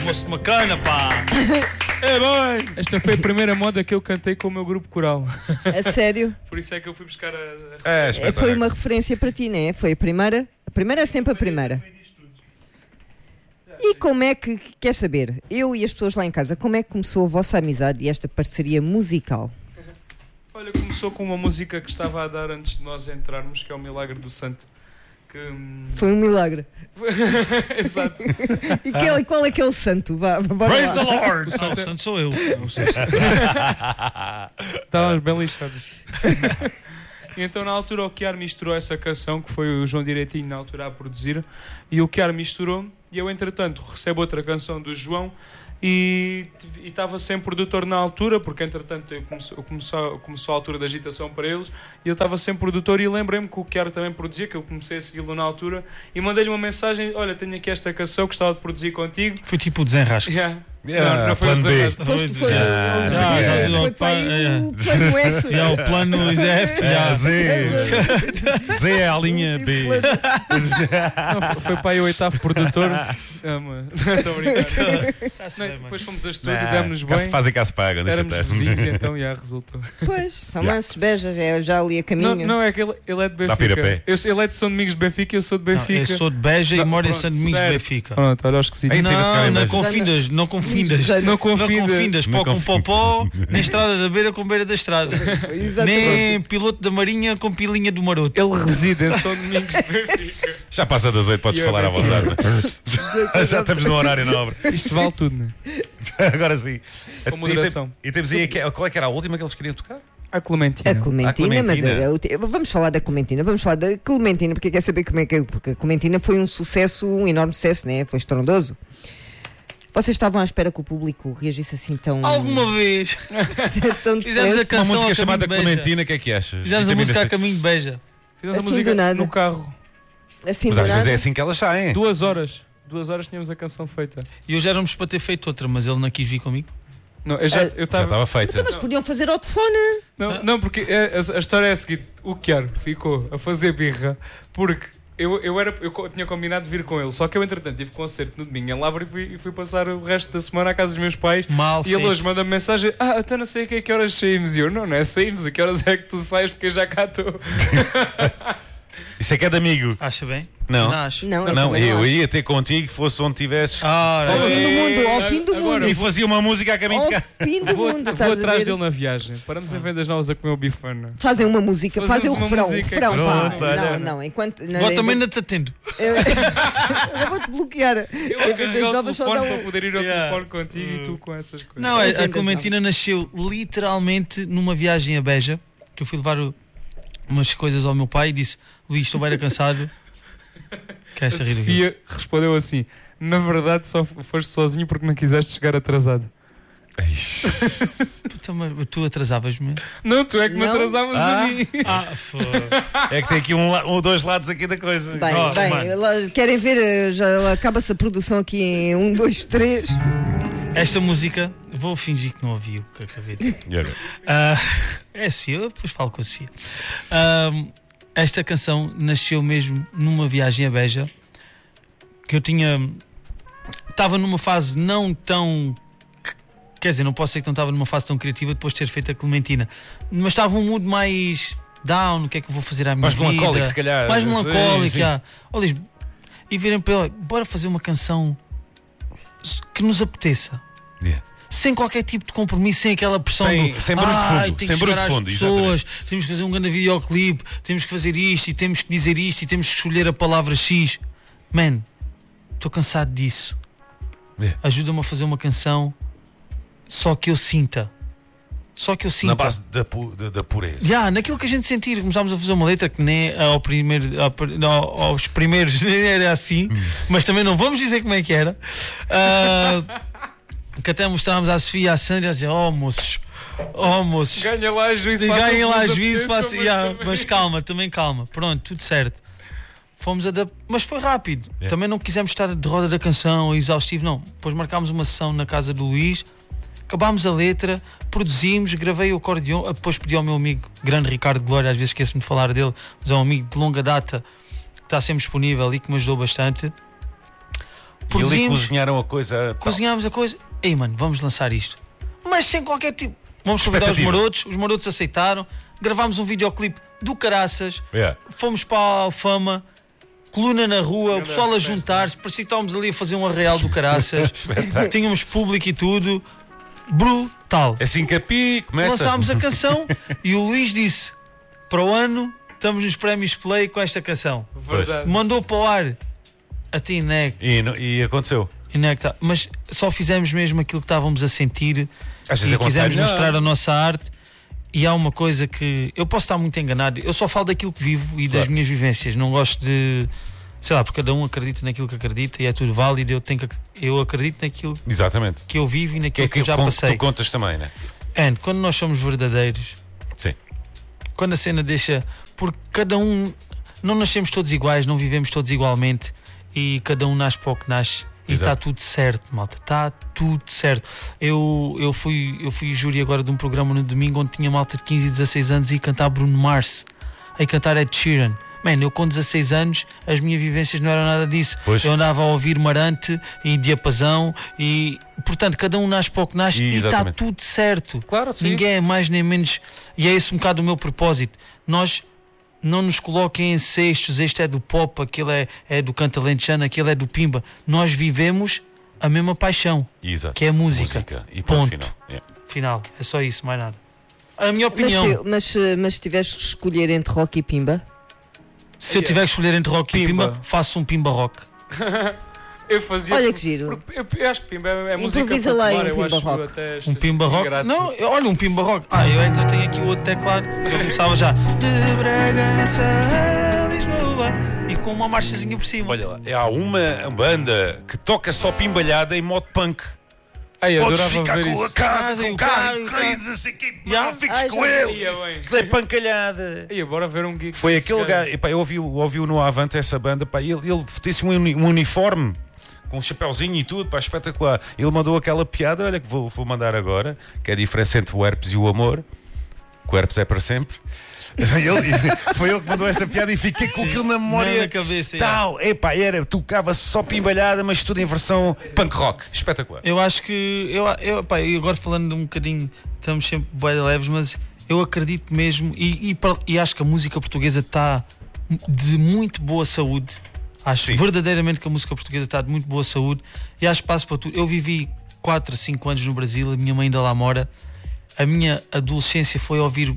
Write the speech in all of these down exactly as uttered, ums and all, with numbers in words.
Moço de macana, pá! É bem! Esta foi a primeira moda que eu cantei com o meu grupo coral. A sério? Por isso é que eu fui buscar a... É, É, foi uma referência para ti, não é? Foi a primeira? A primeira é sempre a primeira. E como é que, quer saber, eu e as pessoas lá em casa, como é que começou a vossa amizade e esta parceria musical? Olha, começou com uma música que estava a dar antes de nós entrarmos, que é o Milagre do Santo. Que... Foi um milagre. Exato. E que, qual é que é o santo? Vá, bora Praise lá. the Lord! O santo, o santo sou eu. Não sou Estávamos bem lixados. E então na altura o Chiar misturou essa canção, que foi o João Direitinho na altura a produzir, e o Chiar misturou, e eu entretanto recebo outra canção do João e estava sem produtor na altura, porque entretanto eu comecei, eu começou, começou a altura da agitação para eles, e eu estava sem produtor, e lembrei-me que o Chiar também produzia, que eu comecei a segui-lo na altura, e mandei-lhe uma mensagem: olha, tenho aqui esta canção, gostava de produzir contigo. Foi tipo o desenrasco. Yeah. Yeah, não, não foi plano o B. desenrasco. Foste, foi, Ah, o- sim, o- é. foi para aí o plano F. É o plano F. É, já. Z. Z é a linha B. Não, foi, foi para aí o oitavo produtor. Ah, mano, não estou a brincar. Não, depois fomos a estúdio, demos-nos Cá se bem. fazem, cá se pagam. Deixa Éramos estar. vizinhos, então já resultou. Pois, são mansos bejas, é já ali a caminho. Não, não, é que ele, ele é de Dá Benfica. pirapé. Eu, ele é de São Domingos de Benfica e eu sou de Não, Benfica. eu sou de Beja e Não, moro em pronto, São Domingos de certo. Benfica. Pronto, olha os esquisitos. Ei, tem de ficar Não, em não Beja. confindas, não confindas. Não Não confindas. confindas, Não pó com confindas. popó, nem estrada da beira com beira da estrada. Exatamente. Nem piloto da marinha com pilinha do maroto. Ele reside em São Domingos de Benfica. Já passa das oito, podes E eu falar à bem- vontade. Já estamos no horário nobre. Isto vale tudo, não é? Agora sim. Com moderação. E, tem- e temos aí. a- Qual é que era a última que eles queriam tocar? A Clementina. A Clementina, A Clementina. mas é, é o te- vamos falar da Clementina, vamos falar da Clementina, porque quer saber como é que é, porque a Clementina foi um sucesso, um enorme sucesso, né? Foi estrondoso. Vocês estavam à espera que o público reagisse assim tão. Alguma vez tão fizemos a depressa? canção Uma música a chamada caminho de Beja. Clementina, o que é que achas? Fizemos a Vitamina música C. a caminho de Beja. Fizemos a Assim música do nada. no carro. Assim Mas do às vezes nada? é assim que elas saem. Duas horas. Duas horas tínhamos a canção feita. E hoje éramos para ter feito outra, mas ele não quis vir comigo. Não, eu já Ah, eu Já estava. estava feita. Então, mas podiam fazer ao telefone. Não, não, porque é- a, a história é a seguinte: o Chiar ficou a fazer birra porque eu, eu, era, eu co- tinha combinado de vir com ele, só que eu entretanto tive concerto no domingo em Lavra e fui, e fui passar o resto da semana à casa dos meus pais. Mal E ele feito. hoje manda-me mensagem: ah, até não sei a que, a que horas saímos. E eu: não, não é saímos, a que horas é que tu sais, porque eu já cá estou. Isso é que é de amigo. Acha bem? Não. Não acho. Não, eu Não, também eu acho. ia ter contigo, fosse onde tivesses. Ah, Ao fim do mundo, ao É, fim do agora, mundo. E fazia uma música a caminho de Ao cá. fim do Vou, mundo. vou estás a atrás ver? dele na viagem. Paramos em Vendas Novas a comer o bifana. Fazem uma música, Fazemos fazem o uma refrão, o música. refrão, vá. Pronto, olha. Não, não, enquanto. Não, Agora eu também vou- não te atendo. eu, eu vou-te bloquear. Eu Em a Vendas carregar o Novas só telefone dá para um- poder ir ao Yeah. telefone contigo e tu com essas coisas. Não, É a, a Vendas Clementina nasceu literalmente numa viagem a Beja, que eu fui levar o- umas coisas ao meu pai e disse: Luís, estou bem cansado. Que A esta rir Sofia respondeu assim: na verdade só foste sozinho porque não quiseste chegar atrasado. Puta, mas tu atrasavas-me. Não, tu é que me Não. atrasavas Ah. a mim. Ah, foda. É que tem aqui um, la- um dois lados aqui da coisa. Bem, Oh, bem, mano. lá- querem ver? eh, Já acaba-se a produção aqui em um, dois, três. Esta música, vou fingir que não ouvi o que acabei de dizer. E agora? Ah, é assim, eu depois falo com a Sofia. Ah, esta canção nasceu mesmo numa viagem a Beja, que eu tinha. Estava numa fase não tão. Quer dizer, não posso dizer que não estava numa fase tão criativa depois de ter feito a Clementina, mas estava um mood mais down. O que é que eu vou fazer à minha Mais vida? melancólico, se calhar. Mais Sim, melancólico, sim. já. Olha, Liz, e virem para ele: bora fazer uma canção que nos apeteça. Yeah. Sem qualquer tipo de compromisso, sem aquela pressão Sem- do, sem barulho de "Ai, fundo, tem sem que barulho chegar de às fundo, pessoas, temos que fazer um grande videoclipe, temos que fazer isto e temos que dizer isto e temos que escolher a palavra X." Man, estou cansado disso. Yeah. Ajuda-me a fazer uma canção só que eu sinta. Só que eu sinta. Na base da, pu- da, da pureza. Já, naquilo que a gente sentir, começámos a fazer uma letra que nem ao primeiro, ao, ao- aos primeiros era assim, mas também não vamos dizer como é que era. Ah, que até mostrámos à Sofia e à Sandra a dizer: oh moços, oh moços, Ganha lá juízo, faça ganhem o lá que vos juízo, apeteça, faça- mas já, também- mas calma, também calma, pronto, tudo certo. Fomos a. Mas foi rápido. Yeah. Também não quisemos estar de roda da canção exaustivo, não. Depois marcámos uma sessão na casa do Luís, acabámos a letra, produzimos, gravei o acordeão. Depois pedi ao meu amigo, grande Ricardo Glória, às vezes esqueço-me de falar dele, mas é um amigo de longa data que está sempre disponível e que me ajudou bastante. E ali Produzimos, cozinharam a coisa. tal. cozinhámos a coisa. Ei, mano, vamos lançar isto. Mas sem qualquer tipo. Vamos convidar os Expectativa. marotos, os marotos aceitaram. Gravámos um videoclipe do caraças. Yeah. Fomos para a Alfama. Coluna na rua, o Grande pessoal a festa. juntar-se. Parecia que estávamos ali a fazer um arraial do caraças. Tínhamos público e tudo. Brutal. Assim que a pi começa. Lançámos a canção e o Luís disse: para o ano estamos nos prémios Play com esta canção. Verdade. Mandou para o ar a ti, Neg. E, não- e aconteceu. E Neg tá- Mas só fizemos mesmo aquilo que estávamos a sentir Às vezes e acontece. quisemos Não. mostrar a nossa arte. E há uma coisa que eu posso estar muito enganado. Eu só falo daquilo que vivo e das Claro. minhas vivências. Não gosto de, sei lá, porque cada um acredita naquilo que acredita e é tudo válido. Eu, tenho que, eu acredito naquilo Exatamente. que eu vivo e Que naquilo é que, eu já com- passei. tu contas também, né? And, quando nós somos verdadeiros, Sim. quando a cena deixa. Porque cada um. Não nascemos todos iguais, não vivemos todos igualmente e cada um nasce para o que nasce. E Exato. está tudo certo, malta. Está tudo certo. Eu, eu, fui, eu fui júri agora de um programa no domingo onde tinha malta de quinze e dezasseis anos e ia cantar Bruno Mars. A cantar Ed Sheeran. Man, eu com dezasseis anos, as minhas vivências não eram nada disso. Pois. Eu andava a ouvir Marante e Diapasão e, portanto, cada um nasce para o que nasce e está Exatamente. tudo certo. Claro, sim. Ninguém é mais nem menos. E é esse um bocado o meu propósito. Nós não nos coloquem em cestos. Este é do pop, aquele é, é do canto alentejano, aquele é do pimba. Nós vivemos a mesma paixão, Exato. que é a música. E ponto Ponto. final. Yeah. Final. É só isso, mais nada. A minha Mas, opinião, se- mas, eh, mas se tiveres que escolher entre rock e pimba, se eu tiver que escolher entre rock e Pimba. pimba, faço um pimba rock. Eu fazia. olha por- que giro. porque eu, eu acho que Pimba é, é música Improvisa lá aí popular, um eu Pimba acho rock. até Um pimba rock? ingrato. Não, eu- olha, um pimba rock. Ah, eu ainda tenho aqui o outro teclado que eu começava já. De Bragança a Lisboa. E com uma marchazinha por cima. Olha lá, há uma banda que toca só pimbalhada em modo punk. Ai, eu Podes adorava ficar ver com a isso. casa, Ah, com sim, o o carro, carro, e o carro. não sei o quê. Já? Não fiques Ai, com já ele. Ia bem. Aquilo é pancalhada. Ia, bora ver um gig. Foi desse aquele gajo, epá, eu ouvi-o ouvi no Avante, essa banda, pá, ele, ele tem-se um, uni- um uniforme com um chapéuzinho e tudo, pá, espetacular. Ele mandou aquela piada, olha que vou, vou mandar agora, que é a diferença entre o herpes e o amor. Que o herpes é para sempre. Ele- foi ele que mandou essa piada e fiquei com aquilo na memória. Na cabeça, Tal, epá, era, tocava só pimbalhada, mas tudo em versão punk rock. Espetacular. Eu acho que. Eu, eu, pá, e agora falando um bocadinho, estamos sempre bem leves, mas eu acredito mesmo e, e, pra- e acho que a música portuguesa está de muito boa saúde. Acho Sim. verdadeiramente que a música portuguesa está de muito boa saúde e há espaço para tudo. Eu vivi quatro, cinco anos no Brasil, a minha mãe ainda lá mora. A minha adolescência foi ouvir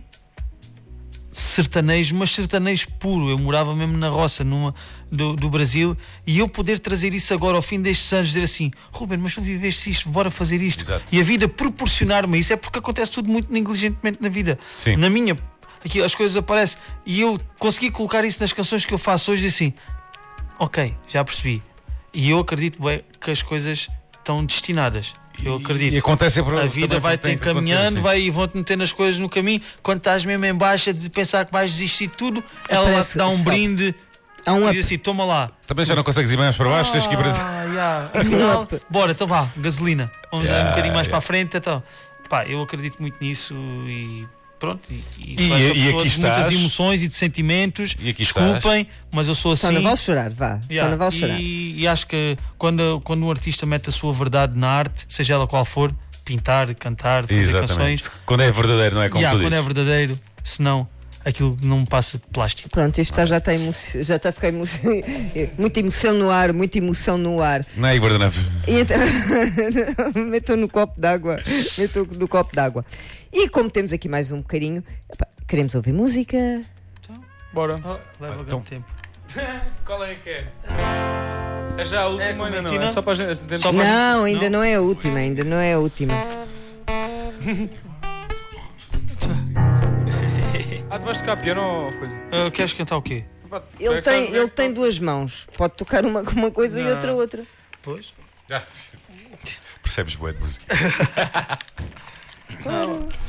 sertanejo, mas sertanejo puro. Eu morava mesmo na roça numa, do, do Brasil e eu poder trazer isso agora ao fim destes anos, dizer assim: Ruben, mas tu viveste isto, bora fazer isto. Exato. E a vida proporcionar-me isso é porque acontece tudo muito negligentemente na vida. Sim. Na minha, aqui as coisas aparecem e eu consegui colocar isso nas canções que eu faço hoje e assim, ok, já percebi. E eu acredito bem que as coisas estão destinadas. Eu acredito. E acontece por, A vida também vai-te tem que acontecer encaminhando, assim. vai e vão-te metendo as coisas no caminho. Quando estás mesmo em baixa de pensar que vais desistir de tudo, ela lá Parece- te dá um sabe, brinde há um e up. diz assim: toma lá. Também já não consegues ir mais para baixo, tens que ir para cima. Ah, yeah. Afinal, Up. bora, então vá, gasolina. Vamos já Yeah, um bocadinho mais yeah. para a frente. Então, pá, eu acredito muito nisso e pronto. E, e, E- sou esta e pessoa aqui de muitas estás. emoções e de sentimentos. E aqui Desculpem, mas eu sou assim. Só não vale chorar, vá. Só Yeah, não vale chorar. E, e acho que quando, quando um artista mete a sua verdade na arte, seja ela qual for, pintar, cantar, fazer Exatamente. canções, Quando é verdadeiro, não é como yeah, tu quando dizes. é verdadeiro, senão aquilo não me passa de plástico. Pronto, isto está, já está emo... já está a ficar emo... muita emoção no ar, muita emoção no ar. Não é, guardanapo? E então... metam no copo d'água, metam no copo d'água. E como temos aqui mais um bocadinho, epá, queremos ouvir música. Bora. Oh, leva então- grande tempo. Qual é que é? É já a última, É ainda não? Clementina? É só para a gente tentar. Só para- Não, ainda Não? não é a última, ainda não é a última. Ah, tu vais tocar piano ou coisa? Ah, queres cantar o quê? Pá, Ele é que tem, sabe- ele tem duas mãos, pode tocar uma com uma coisa e Não. outra outra. Pois. Já. Percebes boa de música.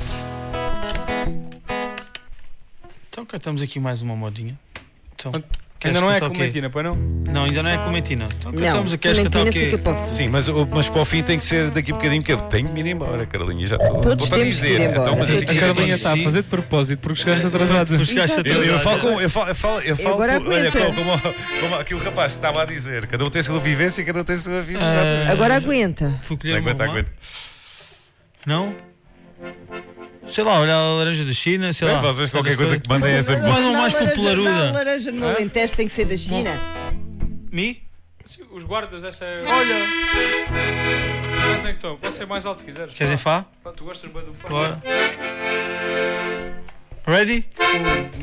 Então cantamos aqui mais uma modinha. Então, Queres Ainda não é cantar o quê? Clementina, pois não? Não, ainda não é Clementina. Então Não, cantamos a queres cantar Clementina o quê? fica para o fim. Sim, mas, o- mas para o fim tem que ser daqui a bocadinho, porque eu tenho que ir embora, Carlinha. Já estou Todos estou a temos que dizer. ir embora. Então, mas eu Todos tenho A que ir Carlinha embora. está a sim. fazer de propósito porque chegaste atrasado. Mas chegaste Exato. Eu, eu atrasado. falo com. Eu falo, eu falo, eu falo agora com- olha, aguenta. como, como, como aquele rapaz que estava a dizer. Cada um tem a sua vivência e cada um tem a sua vida. Ah, exatamente. Agora aguenta. Fui colher uma Aguenta, romã. aguenta. Não? Sei lá, olha a laranja da China, sei Bem, lá. vocês qualquer coisa que mandem é sempre. Mas o mais Não, laranja- popularuda. Não, laranja no Alentejo tem que ser da China. Mi? Sim, Os guardas, essa é. Olha. Mas é que estão. Pode ser mais alto se quiseres. Queres em Fá? Pá, Tu gostas bem do Fá? Bora. Ready? Um,